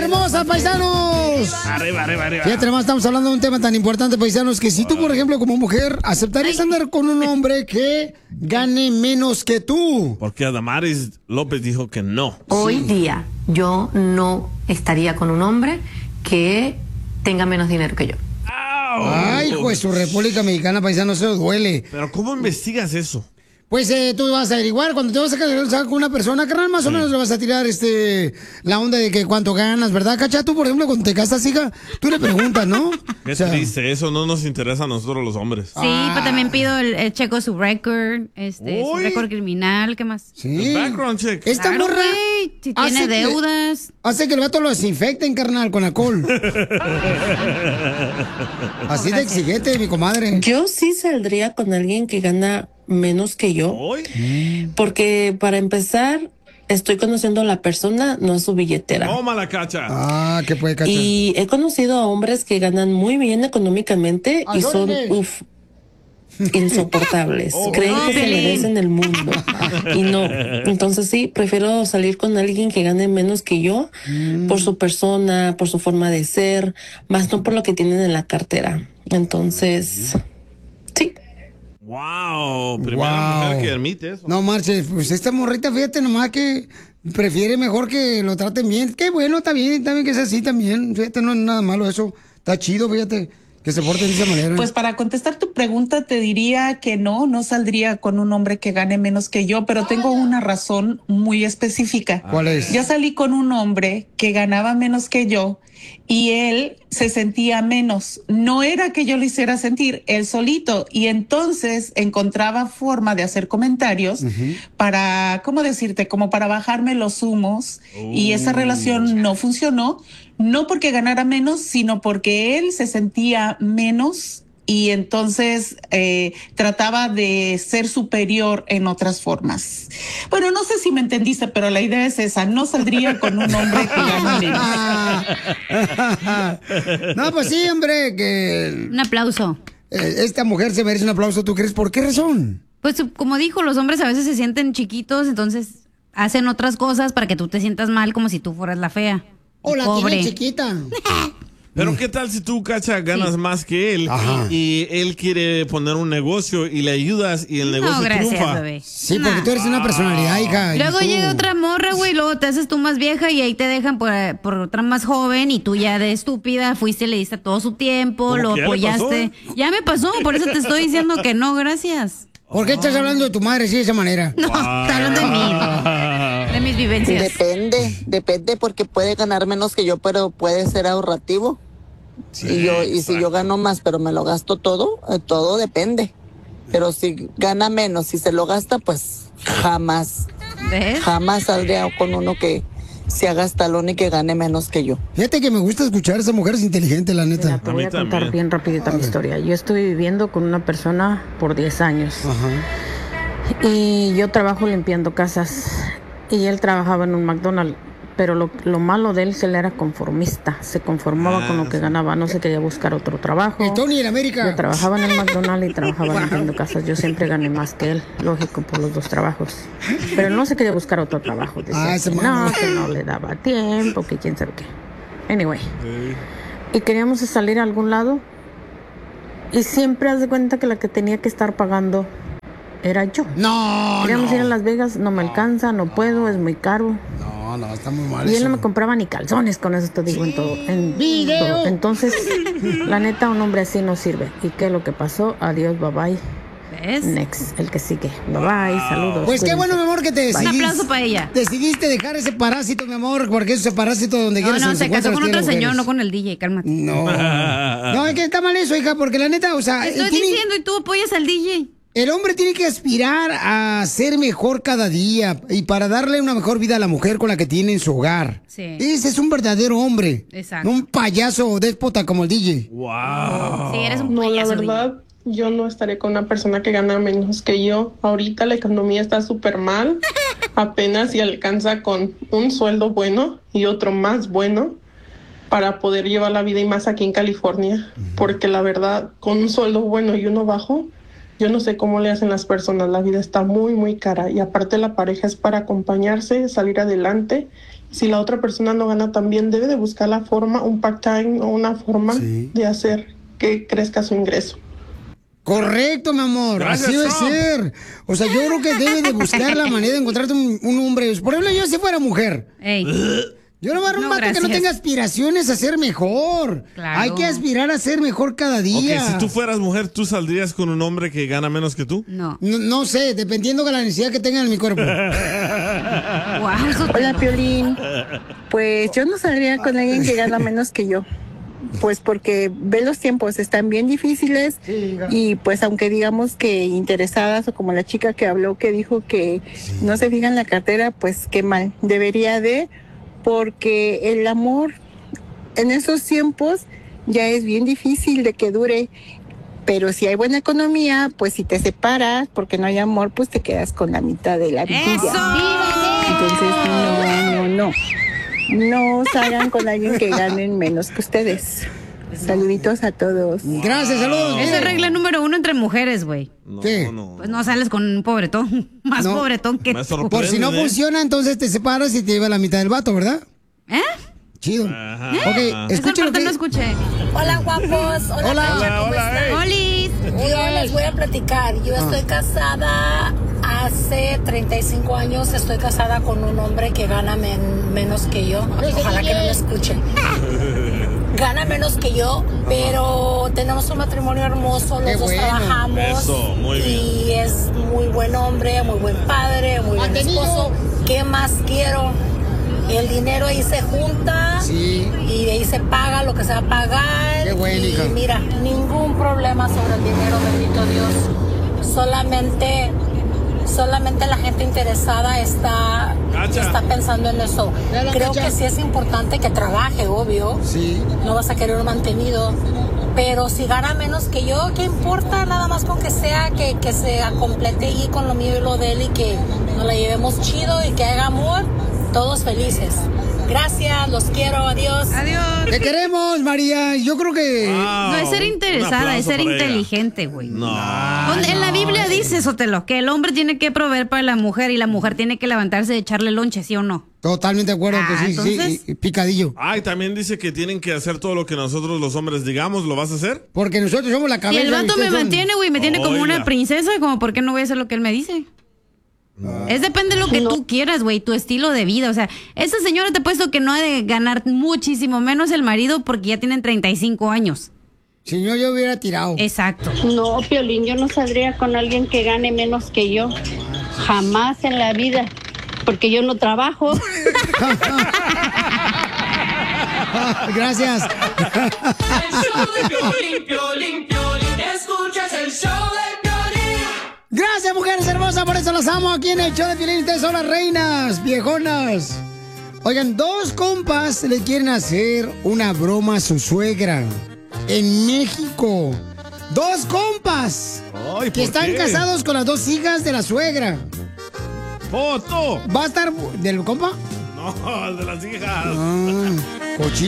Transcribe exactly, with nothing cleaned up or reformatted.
hermosa, paisanos! Arriba, arriba, arriba. Fíjate, nomás estamos hablando de un tema tan importante, paisanos, que si tú, por ejemplo, como mujer, ¿aceptarías andar con un hombre que gane menos que tú? Porque Adamaris López dijo que no. Hoy día yo no estaría con un hombre que tenga menos dinero que yo. Ay, pues su República Mexicana, paisano, se duele. Pero ¿cómo investigas eso? Pues eh, tú vas a averiguar, cuando te vas a casar con una persona, carnal, más o menos le vas a tirar este la onda de que cuánto ganas, ¿verdad, Cacha? Tú, por ejemplo, cuando te casas, hija, tú le preguntas, ¿no? Qué O sea, triste, eso no nos interesa a nosotros los hombres. Sí, pero también pido el, el checo su récord, este, su Uy. récord criminal, ¿qué más? Sí. Background check. Esta Claro, morra güey, si tiene hace que- deudas. hace que el vato lo desinfecten, carnal, con alcohol. Así de exigente, mi comadre. Yo sí saldría con alguien que gana menos que yo, ¿Hoy? porque para empezar, estoy conociendo a la persona, no a su billetera. Toma la Cacha. Ah, ¿qué puede, Cacha? Y he conocido a hombres que ganan muy bien económicamente y son, ¡Ayúdame! uff, insoportables. Oh, Creen no, que se Piolín. merecen el mundo. Y no. Entonces sí, prefiero salir con alguien que gane menos que yo por su persona, por su forma de ser, más no por lo que tienen en la cartera. Entonces, sí. Wow, primera Wow. mujer que admite eso. No marches, pues esta morrita, fíjate nomás que prefiere mejor que lo traten bien. Qué bueno, está bien, está bien que sea así también. Fíjate, no es nada malo eso. Está chido, fíjate, que se porten de esa manera. Pues para contestar tu pregunta te diría que no, no saldría con un hombre que gane menos que yo, pero tengo una razón muy específica. ¿Cuál es? Ya salí con un hombre que ganaba menos que yo y él se sentía menos. No era que yo lo hiciera sentir, él solito. Y entonces encontraba forma de hacer comentarios para, ¿cómo decirte? Como para bajarme los humos. Y esa relación no funcionó, no porque ganara menos, sino porque él se sentía menos y entonces eh, trataba de ser superior en otras formas. Bueno, no sé si me entendiste, pero la idea es esa. No saldría con un hombre que gane menos. No, pues sí, hombre, que Un aplauso. eh, esta mujer se merece un aplauso, ¿tú crees? ¿Por qué razón? Pues como dijo, los hombres a veces se sienten chiquitos, entonces hacen otras cosas para que tú te sientas mal como si tú fueras la fea. O la Pobre. tiene chiquita. Pero ¿qué tal si tú, Cacha, ganas más que él Ajá. y él quiere poner un negocio y le ayudas y el negocio No, gracias, triunfa? bebé. Sí, porque tú eres una personalidad, hija. y Luego tú- llega otra morra, güey, luego te haces tú más vieja y ahí te dejan por, por otra más joven y tú ya de estúpida fuiste, le diste todo su tiempo, ¿Cómo lo que ya le apoyaste. Ya me pasó, por eso te estoy diciendo que no, gracias. ¿Por qué estás hablando de tu madre así de esa manera? No, está hablando de mí, de mis vivencias. Depende, depende porque puede ganar menos que yo, pero puede ser ahorrativo. y yo y si yo gano más, pero me lo gasto todo, eh, todo depende. Pero si gana menos, si se lo gasta, pues jamás, ¿Ves? jamás saldría con uno que se haga gastalón y que gane menos que yo. Fíjate que me gusta escuchar a esa mujer, es inteligente, la neta. Mira, te A voy mí a contar también. bien rapidita mi historia. Yo estoy viviendo con una persona por diez años Ajá. y yo trabajo limpiando casas y él trabajaba en un McDonald's, pero lo, lo malo de él es que él era conformista, se conformaba Ah, con lo que sí. ganaba, no se quería buscar otro trabajo. El Tony en América. Yo trabajaba en el McDonald's y trabajaba limpiando casas. Yo siempre gané más que él, lógico, por los dos trabajos. Pero él no se quería buscar otro trabajo. Decía Ah, ese que mano. no, que no le daba tiempo, que quién sabe qué. Anyway. Y queríamos salir a algún lado y siempre haz de cuenta que la que tenía que estar pagando era yo. No, Queríamos no. ir a Las Vegas, no me alcanza, no puedo, es muy caro. No, no, está muy mal Y él eso. no me compraba ni calzones, con eso te digo en todo. En ¡Video! todo. Entonces, la neta, un hombre así no sirve. ¿Y qué es lo que pasó? Adiós, bye bye. ¿Ves? Next, el que sigue. Bye bye, saludos. Pues qué cuídense. bueno, mi amor, que te Un decidiste. aplauso para ella. Decidiste dejar ese parásito, mi amor, porque ese parásito donde No, quieras no, se se casó encuentran con las otro mujeres. señor, no con el D J, cálmate. No. No, es que está mal eso, hija, porque la neta, o sea, Estoy tiene- diciendo y tú apoyas al D J. el hombre tiene que aspirar a ser mejor cada día y para darle una mejor vida a la mujer con la que tiene en su hogar. Sí. Ese es un verdadero hombre. Exacto. No un payaso déspota como el D J. Wow. Sí, eres un No, la payaso, D J. verdad, yo no estaré con una persona que gana menos que yo. Ahorita la economía está súper mal. Apenas si alcanza con un sueldo bueno y otro más bueno para poder llevar la vida, y más aquí en California. Porque la verdad, con un sueldo bueno y uno bajo, yo no sé cómo le hacen las personas. La vida está muy, muy cara. Y aparte la pareja es para acompañarse, salir adelante si la otra persona no gana tan bien, debe de buscar la forma, un part-time o una forma Sí. de hacer que crezca su ingreso. Correcto, mi amor. Gracias, Así debe Trump. ser. O sea, yo creo que debe de buscar la manera de encontrarte un, un hombre. Por ejemplo, yo si fuera mujer. Ey. Yo no voy a dar un No, vato que no gracias. tenga aspiraciones a ser mejor. Claro. Hay que aspirar a ser mejor cada Ok, día. si tú fueras mujer, ¿tú saldrías con un hombre que gana menos que tú? No. No, no sé, dependiendo de la necesidad que tenga en mi cuerpo. Wow, eso Hola, Piolín. Pues yo no saldría con alguien que gana menos que yo. Pues porque ve los tiempos, están bien difíciles y pues aunque digamos que interesadas o como la chica que habló que dijo que no se fija en la cartera, pues qué mal. Debería de, porque el amor en esos tiempos ya es bien difícil de que dure. Pero si hay buena economía, pues si te separas porque no hay amor, pues te quedas con la mitad de la vida. Entonces, no, no, no. No salgan con alguien que ganen menos que ustedes. Saluditos a todos. Gracias, saludos. Esa es regla número uno entre mujeres, güey. No, ¿Qué? no. Pues no sales con un pobretón. Más No. pobretón que Me tú. sorprende. Por si no ¿eh? funciona, entonces te separas y te lleva la mitad del vato, ¿verdad? ¿Eh? Chido. Ajá. Ok, Ajá. Esa escucha lo parte que... no escuché. Hola, guapos. Hola, Hola. Pancha, ¿cómo Hola, están? hey. ¡Olis! Yo les voy a platicar. Yo Ah. estoy casada hace treinta y cinco años. Estoy casada con un hombre que gana men- menos que yo. Ojalá que no me escuchen. Gana menos que yo, pero tenemos un matrimonio hermoso. Los Qué dos bueno. trabajamos. Eso, muy bien. Y es muy buen hombre, muy buen padre, muy buen Mantenido. esposo. ¿Qué más quiero? El dinero ahí se junta. Sí. Y de ahí se paga lo que se va a pagar. Qué bueno, y hija. mira, ningún problema sobre el dinero, bendito Dios. Solamente, solamente la gente interesada está, Cacha. está pensando en eso. Ya la Creo cacha. que sí es importante que trabaje, obvio. Sí. No vas a querer un mantenido. Pero si gana menos que yo, ¿qué importa? Nada más con que sea, que, que se complete allí con lo mío y lo de él y que nos la llevemos chido y que haga amor. Todos felices. Gracias, los quiero, adiós. Adiós. Te queremos, María. Yo creo que... Wow. No es ser Un interesada, es aplauso ser para ella. inteligente, güey. No. Donde- en la Biblia dice, Sotelo, que el hombre tiene que proveer para la mujer y la mujer tiene que levantarse de echarle lonche, ¿sí o no? Totalmente de acuerdo Ah, que sí, entonces- sí, y- y picadillo. Ay, también dice que tienen que hacer todo lo que nosotros los hombres digamos. ¿Lo vas a hacer? Porque nosotros somos la Si cabeza. el vato y me ustedes son- mantiene, güey, me tiene como Oiga. una princesa, como por qué no voy a hacer lo que él me dice. Es depende de lo que tú quieras, güey, tu estilo de vida. O sea, esa señora te ha puesto que no ha de ganar muchísimo menos el marido porque ya tienen treinta y cinco años. Si no, yo hubiera tirado. Exacto. No, Piolín, yo no saldría con alguien que gane menos que yo. Jamás en la vida. Porque yo no trabajo. Gracias. Escuchas el show de Piolín. Gracias, mujeres hermosas, por eso las amo aquí en el show de Piolín. Ustedes son las reinas, viejonas. Oigan, dos compas le quieren hacer una broma a su suegra en México. Dos compas Ay, que ¿por están qué? casados con las dos hijas de la suegra. ¡Foto! ¿Va a estar del compa? No, de las hijas. Ah, cochino.